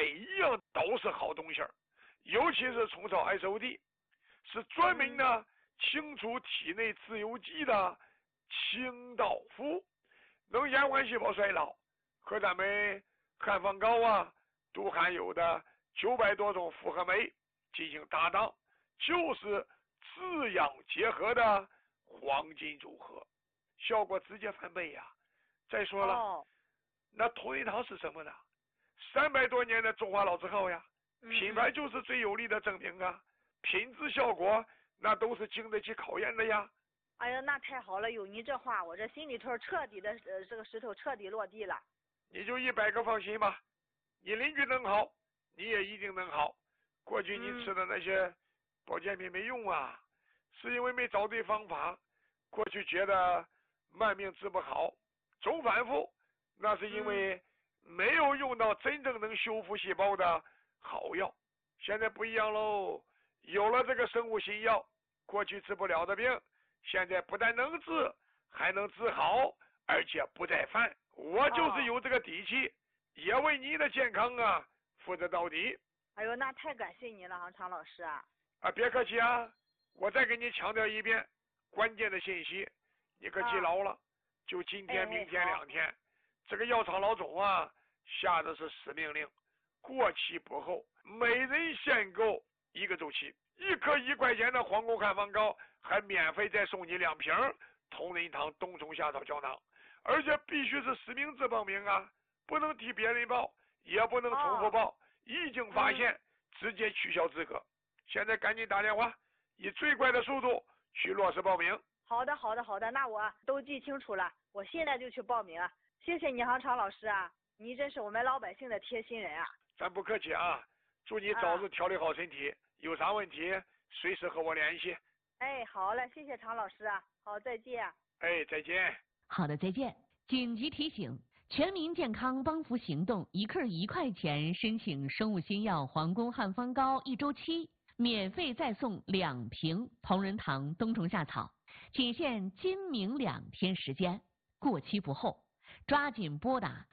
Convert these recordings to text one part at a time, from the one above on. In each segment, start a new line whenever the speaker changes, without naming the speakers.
每一样都是好东西儿，尤其是虫草 SOD， 是专门呢清除体内自由基的清道夫，能延缓细胞衰老，和咱们汉方膏啊都含有的900多种复合酶进行搭档，就是滋养结合的黄金组合，效果直接翻倍呀。再说了，那同仁堂是什么呢？300多年的中华老字号呀，品牌就是最有力的证明啊，品质效果那都是经得起考验的呀。
哎呀，那太好了，有你这话，我这心里头彻底的这个石头彻底落地了。
你就100个放心吧，你邻居能好，你也一定能好。过去你吃的那些保健品没用啊，是因为没找对方法。过去觉得慢病治不好，总反复，那是因为没有用到真正能修复细胞的好药。现在不一样喽，有了这个生物新药，过去治不了的病，现在不但能治，还能治好，而且不再犯。我就是有这个底气，也为你的健康啊负责到底。
哎呦，那太感谢你了，常老师啊！
别客气啊，我再给你强调一遍关键的信息，你可记牢了。就今天、明天2天，这个药厂老总啊下的是死命令，过期不候，每人限购1个周期，1颗1块钱的皇宫汉方膏，还免费再送你2瓶同仁堂冬虫夏草胶囊，而且必须是实名制报名啊，不能替别人报，也不能重复报，一经发现直接取消资格。现在赶紧打电话，以最快的速度去落实报名。
好的，那我都记清楚了，我现在就去报名。谢谢你，常老师啊，你真是我们老百姓的贴心人啊。
咱不客气啊，祝你早日调理好身体，有啥问题随时和我联系。
好嘞，谢谢常老师啊，好，再见。
再见。
好的，再见。紧急提醒：全民健康帮扶行动，1克1块钱申请生物新药皇宫汉方膏1周期，免费再送2瓶同仁堂冬虫夏草，仅限今明2天时间，过期不候，抓紧拨打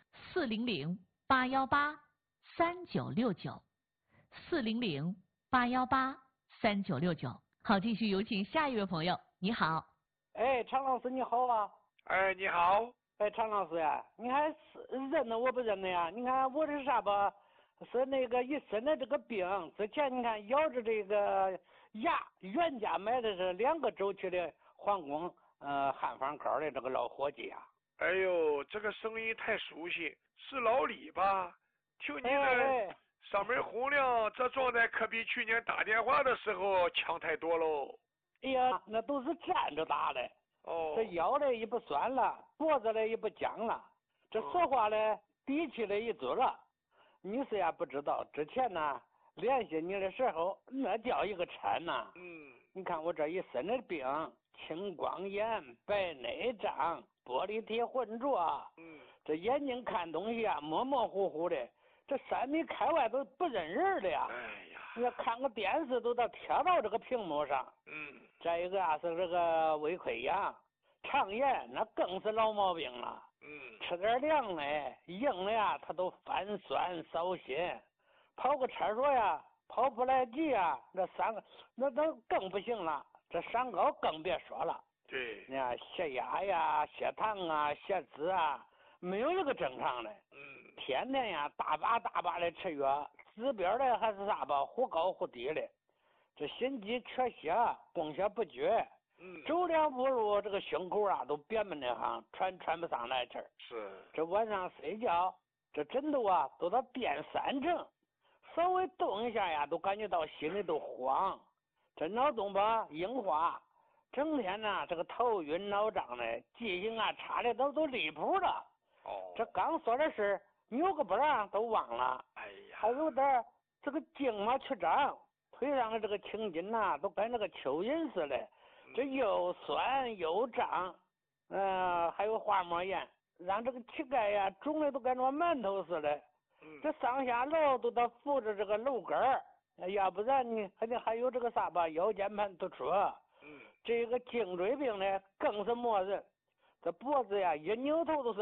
400-818-3969，400-818-3969。好，继续有请下一位朋友。你好。
常老师你好啊。
你好。
常老师呀，你还是认得我不认得呀？你看我这啥吧，是那个一身的这个病，之前你看咬着这个牙，原价买的是2个周期的皇宫汉方膏的这个老伙计呀。
哎呦，这个声音太熟悉，是老李吧？听你的嗓门洪亮，这状态可比去年打电话的时候强太多喽。
哎呀，那都是站着打的。这腰嘞也不酸了，脖子嘞也不僵了，这说话嘞底气嘞一足了。你是呀不知道，之前呢联系你的时候那叫一个沉呐。你看我这一身的病，青光眼、白内障、玻璃体浑浊，这眼睛看东西啊模模糊糊的，这3米开外都不认人了呀。你要看个电视都贴到这个屏幕上。再一个啊是这个胃溃疡、肠炎，那更是老毛病了。吃点凉的、硬的呀，它都泛酸烧心。跑个厕所呀，跑不来急呀，那都更不行了。这三高更别说了。
对，
你看血压呀、血糖啊、血脂啊，没有一个正常的。天天呀大把的吃药，指标的还是啥吧，忽高忽低的。这心肌缺血，供血不绝。走2步路，这个胸口啊都憋闷的慌，喘不上来气儿。
是。
这晚上睡觉，这枕头啊都到变3层，稍微动一下呀，都感觉到心里都慌。这脑洞吧硬化，整天呢这个头晕脑胀的，记性啊差的都离谱了。这刚说的事扭个本啊都忘了。还有点这个筋嘛曲张，腿上的这个青筋呐都跟那个蚯蚓似的。这又酸又胀，还有滑膜炎，让这个膝盖呀肿的都跟着馒头似的。这上下楼都得扶着这个楼杆儿，要不然你还有这个啥吧，腰间盘突出。这个颈椎病呢更是磨人，这脖子呀一扭头都是